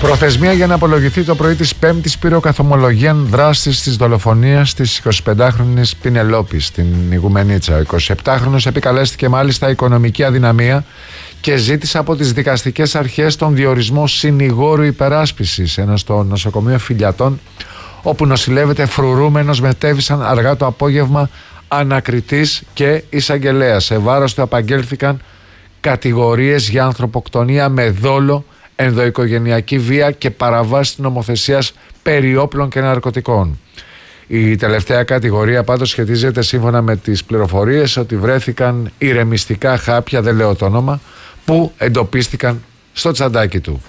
Προθεσμία για να απολογηθεί το πρωί της Πέμπτης πυροκαθομολογίαν δράσης της δολοφονίας της 25χρονης Πινελόπης στην Ιγουμενίτσα. Ο 27χρονος επικαλέστηκε μάλιστα οικονομική αδυναμία και ζήτησε από τις δικαστικές αρχές τον διορισμό συνηγόρου υπεράσπισης, ενώ στο νοσοκομείο Φιλιατών, όπου νοσηλεύεται φρουρούμενος, μετέβησαν αργά το απόγευμα ανακριτής και εισαγγελέας. Σε βάρος του απαγγέλθηκαν κατηγορίες για ανθρωποκτονία με δόλο, ενδοοικογενειακή βία και παραβάση της νομοθεσίας περί όπλων και ναρκωτικών. Η τελευταία κατηγορία πάντως σχετίζεται, σύμφωνα με τις πληροφορίες, ότι βρέθηκαν ηρεμιστικά χάπια, δεν λέω το όνομα, που εντοπίστηκαν στο τσαντάκι του.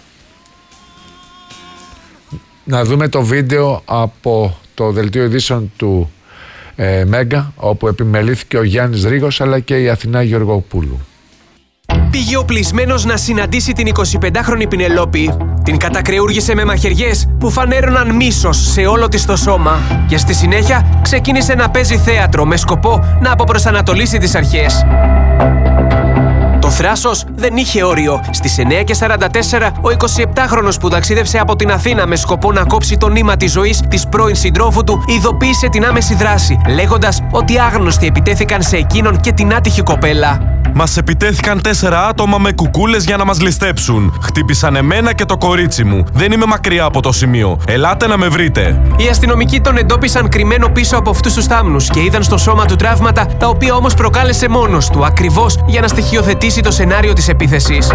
Να δούμε το βίντεο από το δελτίο ειδήσεων του Μέγκα, όπου επιμελήθηκε ο Γιάννης Ρήγος αλλά και η Αθηνά Γεωργοπούλου. Πήγε οπλισμένος να συναντήσει την 25χρονη Πινελόπη. Την κατακρεούργησε με μαχαιριές που φανέρωναν μίσος σε όλο της το σώμα και στη συνέχεια ξεκίνησε να παίζει θέατρο με σκοπό να αποπροσανατολίσει τις αρχές. Το θράσος δεν είχε όριο. Στις 9:44 ο 27χρονος που ταξίδευσε από την Αθήνα με σκοπό να κόψει το νήμα της ζωής της πρώην συντρόφου του ειδοποίησε την άμεση δράση, λέγοντας ότι άγνωστοι επιτέθηκαν σε εκείνον και την άτυχη κοπέλα. Μας επιτέθηκαν 4 άτομα με κουκούλες για να μας ληστέψουν. Χτύπησαν εμένα και το κορίτσι μου. Δεν είμαι μακριά από το σημείο. Ελάτε να με βρείτε. Οι αστυνομικοί τον εντόπισαν κρυμμένο πίσω από αυτούς τους θάμνους και είδαν στο σώμα του τραύματα, τα οποία όμως προκάλεσε μόνος του, ακριβώς για να στοιχειοθετήσει το σενάριο της επίθεσης.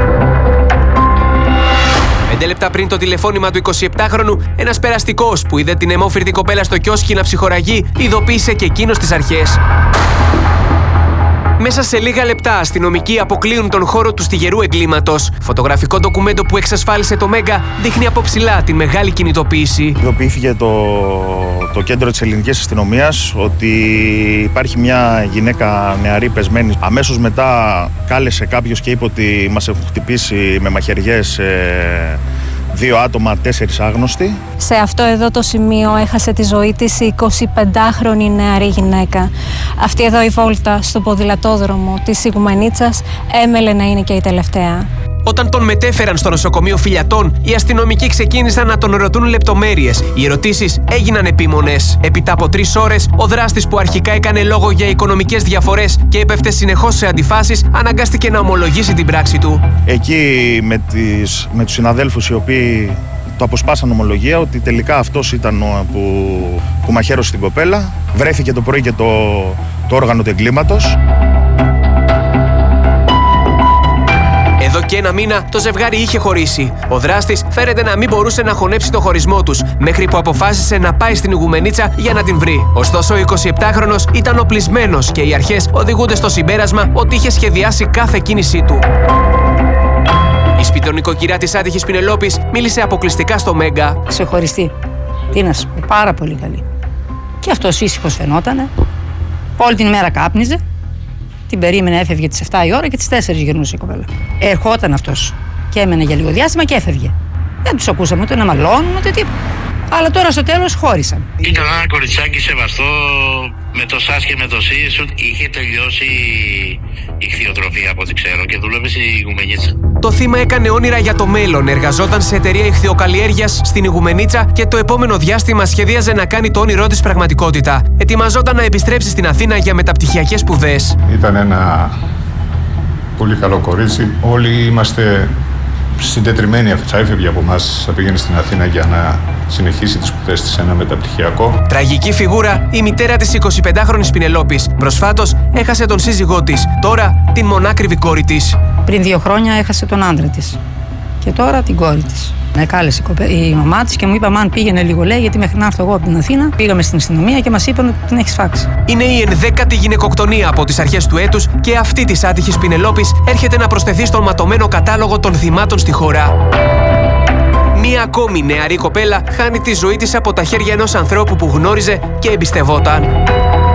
5 λεπτά πριν το τηλεφώνημα του 27χρονου, ένας περαστικός που είδε την αιμόφυρτη κοπέλα στο κιόσκι να ψυχοραγεί, ειδοποίησε και εκείνος τις αρχές. Μέσα σε λίγα λεπτά, αστυνομικοί αποκλείουν τον χώρο του στιγερού εγκλήματος. Φωτογραφικό ντοκουμέντο που εξασφάλισε το Μέγκα δείχνει από ψηλά τη μεγάλη κινητοποίηση. Ειδοποιήθηκε το κέντρο της ελληνικής αστυνομίας ότι υπάρχει μια γυναίκα νεαρή πεσμένη. Αμέσως μετά κάλεσε κάποιος και είπε ότι μας έχουν χτυπήσει με μαχαιριές 2 άτομα, 4 άγνωστοι. Σε αυτό εδώ το σημείο έχασε τη ζωή της η 25χρονη νεαρή γυναίκα. Αυτή εδώ η βόλτα στο ποδηλατόδρομο της Ιγουμενίτσας έμελε να είναι και η τελευταία. Όταν τον μετέφεραν στο νοσοκομείο Φιλιατών, οι αστυνομικοί ξεκίνησαν να τον ρωτούν λεπτομέρειες. Οι ερωτήσεις έγιναν επίμονες. Έπειτα από 3 ώρες, ο δράστης που αρχικά έκανε λόγο για οικονομικές διαφορές και έπεφτε συνεχώς σε αντιφάσεις, αναγκάστηκε να ομολογήσει την πράξη του. Εκεί με τους συναδέλφους οι οποίοι το αποσπάσαν ομολογία ότι τελικά αυτός ήταν που μαχαίρωσε την κοπέλα. Βρέθηκε το πρωί και το όργανο του εγκλήματος. Εδώ και 1 μήνα το ζευγάρι είχε χωρίσει. Ο δράστης φέρεται να μην μπορούσε να χωνέψει το χωρισμό τους, μέχρι που αποφάσισε να πάει στην Ιγουμενίτσα για να την βρει. Ωστόσο, ο 27χρονος ήταν οπλισμένος και οι αρχές οδηγούνται στο συμπέρασμα ότι είχε σχεδιάσει κάθε κίνησή του. Η σπιτονικοκυρά της άτυχης Πινελόπης μίλησε αποκλειστικά στο Μέγκα. Ξεχωριστή. Τι να σου πω, πάρα πολύ καλή. Και αυτός ήσυχος φαινότανε. Όλη την ημέρα κάπνιζε. Την περίμενε, έφευγε τις 7 η ώρα και τις 4 γυρνούσε η κοπέλα. Ερχόταν αυτός και έμενε για λίγο διάστημα και έφευγε. Δεν τους ακούσαμε ούτε να μαλώνουν ούτε τίποτα. Αλλά τώρα στο τέλος χώρισαν. Ήταν ένα κοριτσάκι σεβαστό, με το ΣΑΣ και με το ΣΥΣ. Είχε τελειώσει η ιχθυοτροφία από ό,τι ξέρω και δούλευε στη Ιγουμενίτσα. Το θύμα έκανε όνειρα για το μέλλον. Εργαζόταν σε εταιρεία ιχθυοκαλλιέργειας στην Ιγουμενίτσα και το επόμενο διάστημα σχεδίαζε να κάνει το όνειρό της πραγματικότητα. Ετοιμαζόταν να επιστρέψει στην Αθήνα για μεταπτυχιακές σπουδές. Ήταν ένα πολύ καλό κορίτσι. Όλοι είμαστε συντετριμμένοι. Θα έφευγε από εμάς, θα πήγαινε στην Αθήνα για να συνεχίσει τις σπουδές της σε ένα μεταπτυχιακό. Τραγική φιγούρα η μητέρα της 25χρονης Πινελόπης. Προσφάτως έχασε τον σύζυγό της. Τώρα την μονάκριβη κόρη της. Πριν 2 χρόνια έχασε τον άντρα της. Και τώρα την κόρη της. Με κάλεσε η μαμά της και μου είπε: αν πήγαινε λίγο, λέει, γιατί μέχρι να έρθω εγώ από την Αθήνα. Πήγαμε στην αστυνομία και μας είπαν ότι την έχεις φάξει. Είναι η 11η γυναικοκτονία από τις αρχές του έτους και αυτή της άτυχης Πινελόπης έρχεται να προσθεθεί στον ματωμένο κατάλογο των θυμάτων στη χώρα. Μία ακόμη νεαρή κοπέλα χάνει τη ζωή της από τα χέρια ενός ανθρώπου που γνώριζε και εμπιστευόταν.